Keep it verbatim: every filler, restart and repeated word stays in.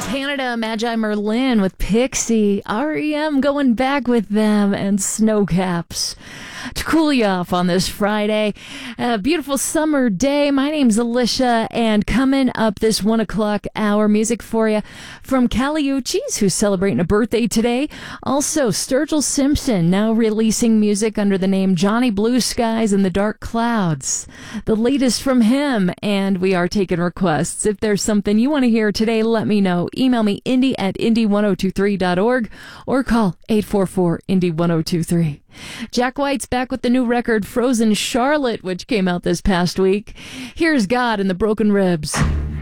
Canada, Magi Merlin with Pixie, R E M going back with them, and Snowcaps. To cool you off on this Friday, a beautiful summer day. My name's Alicia, and coming up this one o'clock hour, music for you from Caliucci's, who's celebrating a birthday today. Also, Sturgill Simpson, now releasing music under the name Johnny Blue Skies and the Dark Clouds. The latest from him, and we are taking requests. If there's something you want to hear today, let me know. Email me, indie at indie ten twenty-three dot org, or call eight four four, indie ten twenty-three. Jack White's back with the new record Frozen Charlotte, which came out this past week. Here's God and the Broken Ribs.